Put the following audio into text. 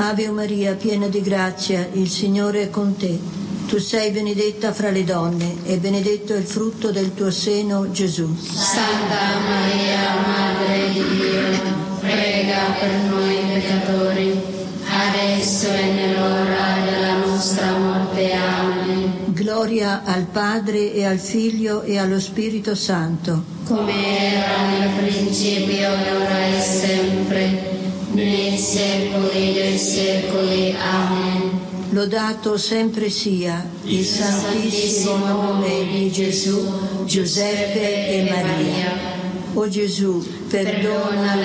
Ave Maria, piena di grazia, il Signore è con te. Tu sei benedetta fra le donne e benedetto è il frutto del tuo seno, Gesù. Santa Maria, Madre di Dio, prega per noi peccatori, adesso e nell'ora della nostra morte. Amen. Gloria al Padre e al Figlio e allo Spirito Santo. Come era nel principio, ora e sempre, nei secoli dei secoli. Amen. Lodato sempre sia il Santissimo nome di Gesù, Giuseppe e Maria. O Gesù, perdona le